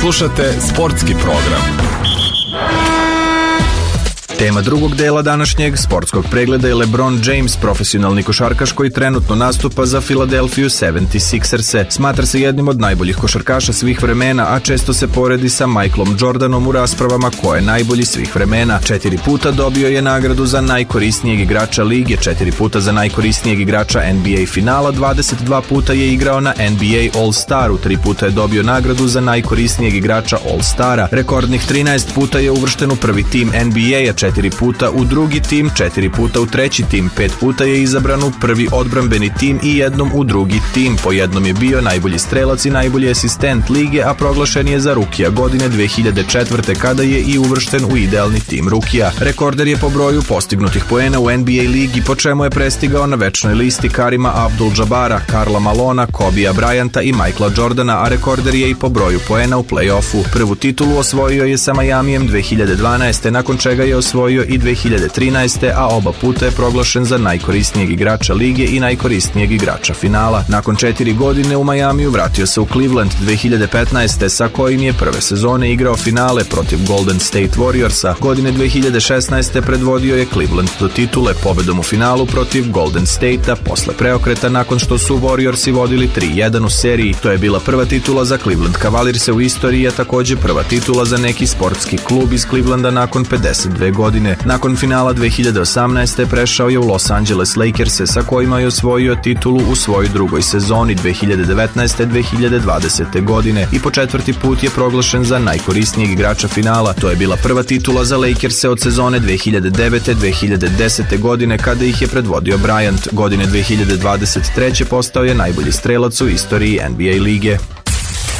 Slušate sportski program. Tema drugog dela današnjeg sportskog pregleda je LeBron James, profesionalni košarkaš koji trenutno nastupa za Philadelphia 76ers-e. Smatra se jednim od najboljih košarkaša svih vremena, a često se poredi sa Michaelom Jordanom u raspravama ko je najbolji svih vremena. 4 puta dobio je nagradu za najkorisnijeg igrača lige, 4 puta za najkorisnijeg igrača NBA finala, 22 puta je igrao na NBA All-Staru, 3 puta je dobio nagradu za najkorisnijeg igrača All-Stara. Rekordnih 13 puta je uvršten u prvi tim NBA-a, 4 puta u drugi tim, 4 puta u treći tim, 5 puta je izabran u prvi odbrambeni tim i jednom u drugi tim. Po jednom je bio najbolji strelac i najbolji asistent lige, a proglašen je za rukija godine 2004. kada je i uvršten u idealni tim rukija. Rekorder je po broju postignutih poena u NBA ligi, po čemu je prestigao na večnoj listi Karima Abdul-Jabara, Karla Malona, Kobija Bryanta i Michaela Jordana, a rekorder je i po broju poena u play-offu. Prvu titulu osvojio je sa Miamijem 2012. nakon čega je osvojio i 2013. a oba puta je proglašen za najkorisnijeg igrača lige i najkorisnijeg igrača finala. Nakon 4 godine u Majamiju vratio se u Cleveland 2015. sa kojim je prve sezone igrao finale protiv Golden State Warriorsa. Godine 2016. predvodio je Cleveland do titule pobedom u finalu protiv Golden State-a posle preokreta nakon što su Warriorsi vodili 3-1 u seriji. To je bila prva titula za Cleveland Cavalierse u istoriji, a takođe prva titula za neki sportski klub iz Clevelanda nakon 52 godine. Nakon finala 2018. prešao je u Los Angeles Lakers-e sa kojima je osvojio titulu u svojoj drugoj sezoni 2019-2020. godine i po 4. put je proglašen za najkorisnijeg igrača finala. To je bila prva titula za Lakers-e od sezone 2009-2010. godine kada ih je predvodio Bryant. Godine 2023. postao je najbolji strelac u istoriji NBA lige.